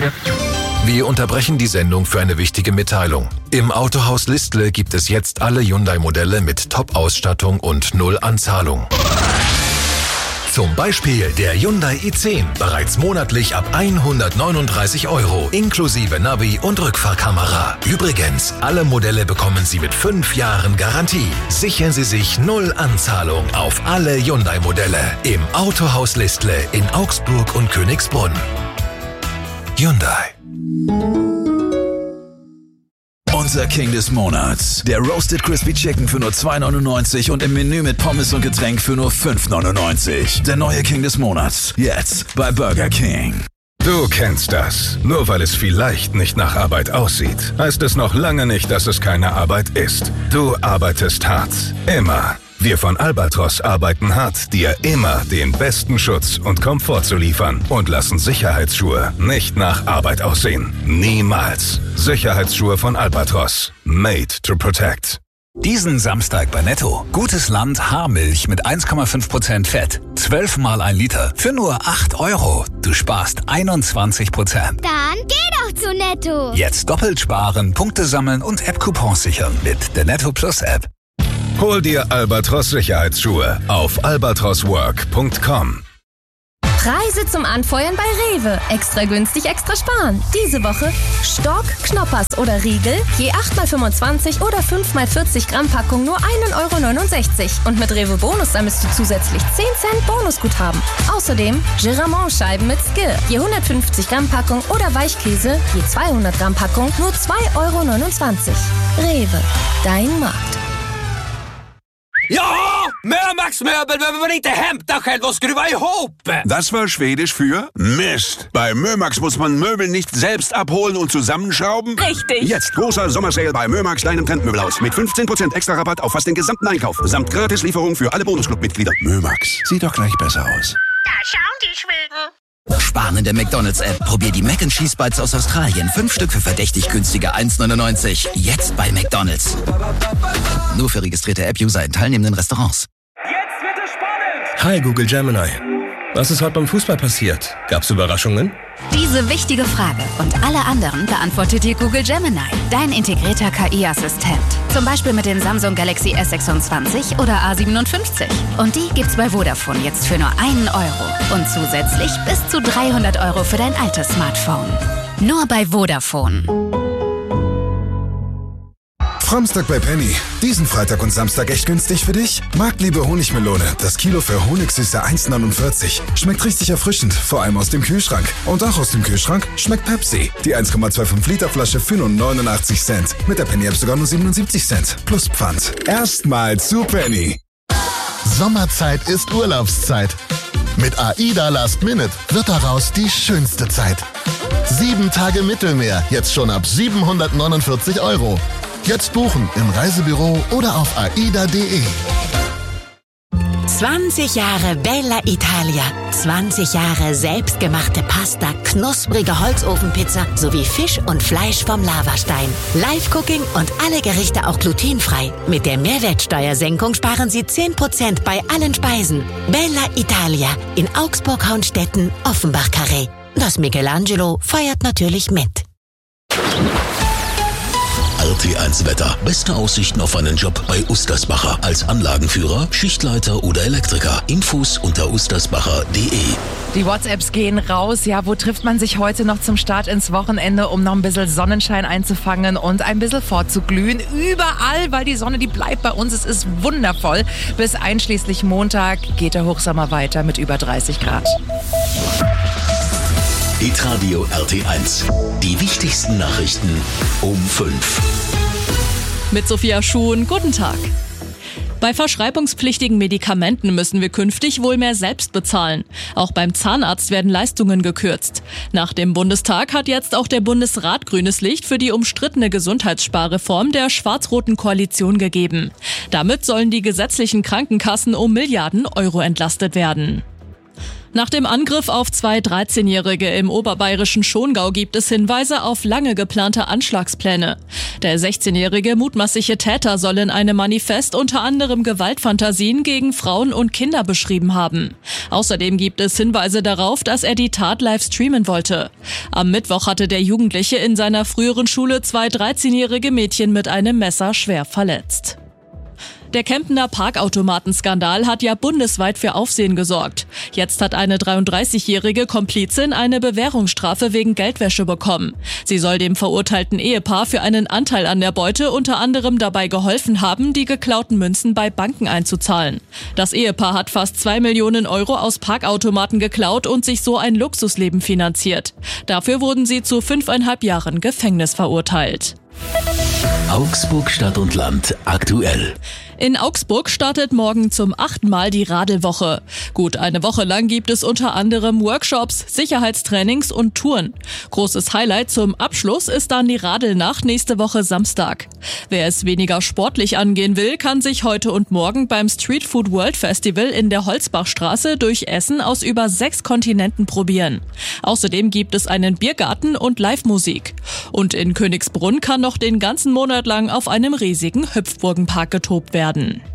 Wir unterbrechen die Sendung für eine wichtige Mitteilung. Im Autohaus Listle gibt es jetzt alle Hyundai-Modelle mit Top-Ausstattung und 0 Anzahlung. Zum Beispiel der Hyundai i10, bereits monatlich ab 139 €, inklusive Navi und Rückfahrkamera. Übrigens, alle Modelle bekommen Sie mit 5 Jahren Garantie. Sichern Sie sich 0 Anzahlung auf alle Hyundai-Modelle im Autohaus Listle in Augsburg und Königsbrunn. Hyundai. Unser King des Monats. Der Roasted Crispy Chicken für nur 2,99 und im Menü mit Pommes und Getränk für nur 5,99. Der neue King des Monats. Jetzt bei Burger King. Du kennst das. Nur weil es vielleicht nicht nach Arbeit aussieht, heißt es noch lange nicht, dass es keine Arbeit ist. Du arbeitest hart. Immer. Wir von Albatros arbeiten hart, dir immer den besten Schutz und Komfort zu liefern und lassen Sicherheitsschuhe nicht nach Arbeit aussehen. Niemals. Sicherheitsschuhe von Albatros. Made to protect. Diesen Samstag bei Netto. Gutes Land Haarmilch mit 1,5% Fett. 12 mal 1 Liter für nur 8 €. Du sparst 21%. Dann geh doch zu Netto. Jetzt doppelt sparen, Punkte sammeln und App-Coupons sichern mit der Netto Plus App. Hol dir Albatros Sicherheitsschuhe auf albatroswork.com. Preise zum Anfeuern bei Rewe. Extra günstig, extra sparen. Diese Woche Stock, Knoppers oder Riegel, je 8x25 oder 5x40 Gramm Packung nur 1,69 €. Und mit Rewe Bonus sammelst du zusätzlich 10 Cent Bonusguthaben. Außerdem Giramont-Scheiben mit Skill, je 150 Gramm Packung oder Weichkäse, je 200 Gramm Packung nur 2,29 €. Rewe, dein Markt. Ja, Mömax-Möbel behöver man inte hämta själv och skruva ihop. Das war Schwedisch für Mist. Bei Mömax muss man Möbel nicht selbst abholen und zusammenschrauben. Richtig. Jetzt großer Sommersale bei Mömax, deinem Trendmöbelhaus. Mit 15% extra Rabatt auf fast den gesamten Einkauf. Samt Gratislieferung für alle Bonusclub-Mitglieder. Mömax, sieht doch gleich besser aus. Da schauen die Schweden. Sparen in der McDonald's-App. Probier die Mac & Cheese Bites aus Australien. 5 Stück für verdächtig günstige 1,99. Jetzt bei McDonald's. Nur für registrierte App-User in teilnehmenden Restaurants. Jetzt wird es spannend. Hi Google Gemini. Was ist heute beim Fußball passiert? Gab's Überraschungen? Diese wichtige Frage und alle anderen beantwortet dir Google Gemini, dein integrierter KI-Assistent. Zum Beispiel mit den Samsung Galaxy S26 oder A57. Und die gibt's bei Vodafone jetzt für nur 1 €. Und zusätzlich bis zu 300 € für dein altes Smartphone. Nur bei Vodafone. Framstag bei Penny. Diesen Freitag und Samstag echt günstig für dich? Marktliebe Honigmelone. Das Kilo für Honigsüße 1,49. Schmeckt richtig erfrischend, vor allem aus dem Kühlschrank. Und auch aus dem Kühlschrank schmeckt Pepsi. Die 1,25 Liter Flasche für nur 89 Cent. Mit der Penny-App sogar nur 77 Cent. Plus Pfand. Erstmal zu Penny. Sommerzeit ist Urlaubszeit. Mit AIDA Last Minute wird daraus die schönste Zeit. 7 Tage Mittelmeer, jetzt schon ab 749 €. Jetzt buchen im Reisebüro oder auf aida.de. 20 Jahre Bella Italia, 20 Jahre selbstgemachte Pasta, knusprige Holzofenpizza sowie Fisch und Fleisch vom Lavastein. Live-Cooking und alle Gerichte auch glutenfrei. Mit der Mehrwertsteuersenkung sparen Sie 10% bei allen Speisen. Bella Italia in Augsburg, Haunstetten, Offenbach-Carré. Das Michelangelo feiert natürlich mit. RT1 Wetter. Beste Aussichten auf einen Job bei Ustersbacher. Als Anlagenführer, Schichtleiter oder Elektriker. Infos unter ustersbacher.de. Die WhatsApps gehen raus. Ja, wo trifft man sich heute noch zum Start ins Wochenende, um noch ein bisschen Sonnenschein einzufangen und ein bisschen vorzuglühen? Überall, weil die Sonne, die bleibt bei uns. Es ist wundervoll. Bis einschließlich Montag geht der Hochsommer weiter mit über 30 Grad. Hitradio RT1. Die wichtigsten Nachrichten um 5. Mit Sophia Schuhn, guten Tag. Bei verschreibungspflichtigen Medikamenten müssen wir künftig wohl mehr selbst bezahlen. Auch beim Zahnarzt werden Leistungen gekürzt. Nach dem Bundestag hat jetzt auch der Bundesrat grünes Licht für die umstrittene Gesundheitssparreform der schwarz-roten Koalition gegeben. Damit sollen die gesetzlichen Krankenkassen um Milliarden € entlastet werden. Nach dem Angriff auf 2 13-Jährige im oberbayerischen Schongau gibt es Hinweise auf lange geplante Anschlagspläne. Der 16-jährige mutmaßliche Täter soll in einem Manifest unter anderem Gewaltfantasien gegen Frauen und Kinder beschrieben haben. Außerdem gibt es Hinweise darauf, dass er die Tat live streamen wollte. Am Mittwoch hatte der Jugendliche in seiner früheren Schule 2 13-jährige Mädchen mit einem Messer schwer verletzt. Der Kempener Parkautomatenskandal hat ja bundesweit für Aufsehen gesorgt. Jetzt hat eine 33-jährige Komplizin eine Bewährungsstrafe wegen Geldwäsche bekommen. Sie soll dem verurteilten Ehepaar für einen Anteil an der Beute unter anderem dabei geholfen haben, die geklauten Münzen bei Banken einzuzahlen. Das Ehepaar hat fast 2 Millionen Euro aus Parkautomaten geklaut und sich so ein Luxusleben finanziert. Dafür wurden sie zu 5,5 Jahren Gefängnis verurteilt. Augsburg Stadt und Land aktuell. In Augsburg startet morgen zum 8. Mal die Radelwoche. Gut eine Woche lang gibt es unter anderem Workshops, Sicherheitstrainings und Touren. Großes Highlight zum Abschluss ist dann die Radelnacht nächste Woche Samstag. Wer es weniger sportlich angehen will, kann sich heute und morgen beim Street Food World Festival in der Holzbachstraße durch Essen aus über 6 Kontinenten probieren. Außerdem gibt es einen Biergarten und Live-Musik. Und in Königsbrunn kann noch den ganzen Monat lang auf einem riesigen Hüpfburgenpark getobt werden.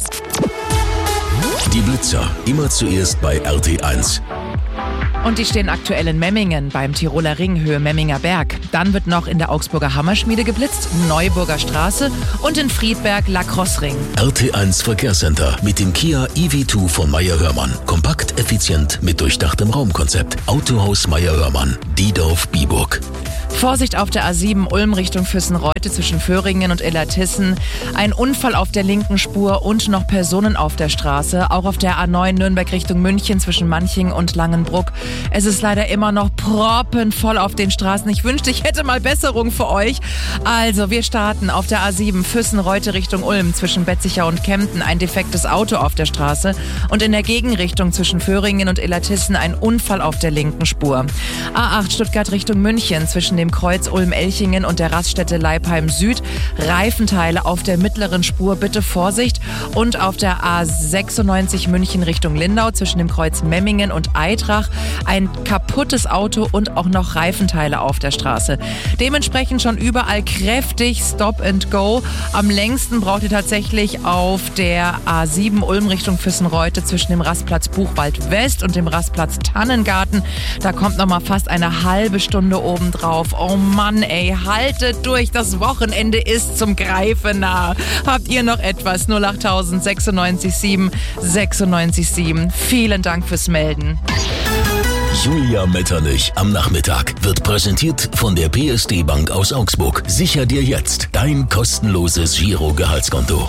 Die Blitzer, immer zuerst bei RT1. Und die stehen aktuell in Memmingen beim Tiroler Ring, Höhe Memminger Berg. Dann wird noch in der Augsburger Hammerschmiede geblitzt, Neuburger Straße und in Friedberg Lacrosse-Ring. RT1 Verkehrscenter mit dem Kia EV2 von Meyer-Hörmann. Kompakt, effizient mit durchdachtem Raumkonzept. Autohaus Meyer-Hörmann, Diedorf-Biburg. Vorsicht auf der A7 Ulm Richtung Füssen-Reute zwischen Föhringen und Illertissen. Ein Unfall auf der linken Spur und noch Personen auf der Straße. Auch auf der A9 Nürnberg Richtung München zwischen Manching und Langenbruck. Es ist leider immer noch proppenvoll auf den Straßen. Ich wünschte, ich hätte mal Besserung für euch. Also, wir starten auf der A7 Füssen-Reute Richtung Ulm zwischen Betzicher und Kempten. Ein defektes Auto auf der Straße. Und in der Gegenrichtung zwischen Föhringen und Illertissen ein Unfall auf der linken Spur. A8 Stuttgart Richtung München zwischen dem Kreuz Ulm-Elchingen und der Raststätte Leipheim Süd. Reifenteile auf der mittleren Spur, bitte Vorsicht. Und auf der A96 München Richtung Lindau zwischen dem Kreuz Memmingen und Eitrach ein kaputtes Auto und auch noch Reifenteile auf der Straße. Dementsprechend schon überall kräftig Stop and Go. Am längsten braucht ihr tatsächlich auf der A7 Ulm Richtung Füssen-Reute zwischen dem Rastplatz Buchwald West und dem Rastplatz Tannengarten. Da kommt noch mal fast eine halbe Stunde obendrauf. Oh Mann, ey, haltet durch. Das Wochenende ist zum Greifen nah. Habt ihr noch etwas? 08000 96 7 96 7. Vielen Dank fürs Melden. Julia Metternich am Nachmittag wird präsentiert von der PSD Bank aus Augsburg. Sicher dir jetzt dein kostenloses Giro-Gehaltskonto.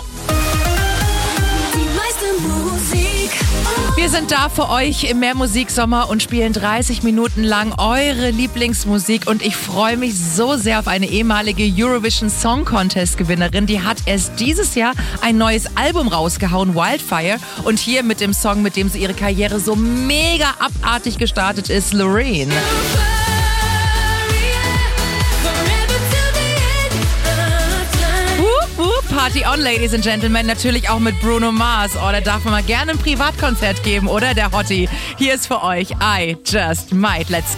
Wir sind da für euch im Mehrmusiksommer und spielen 30 Minuten lang eure Lieblingsmusik und ich freue mich so sehr auf eine ehemalige Eurovision Song Contest Gewinnerin. Die hat erst dieses Jahr ein neues Album rausgehauen, Wildfire, und hier mit dem Song, mit dem sie ihre Karriere so mega abartig gestartet ist, Loreen. Party on, Ladies and Gentlemen, natürlich auch mit Bruno Mars. Oh, da darf man mal gerne ein Privatkonzert geben, oder? Der Hottie. Hier ist für euch I Just Might. Let's